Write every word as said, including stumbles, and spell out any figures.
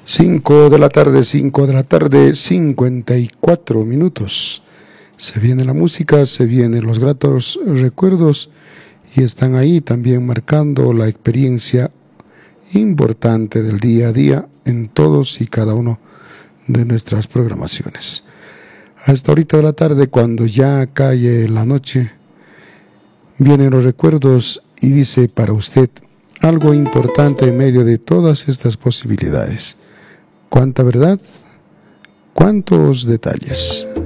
Cinco de la tarde, cinco de la tarde, cincuenta y cuatro minutos. Se viene la música, se vienen los gratos recuerdos y están ahí también marcando la experiencia importante del día a día en todos y cada uno de nuestras programaciones. Hasta ahorita de la tarde, cuando ya cae la noche, vienen los recuerdos y dice para usted algo importante en medio de todas estas posibilidades. ¿Cuánta verdad? ¿Cuántos detalles?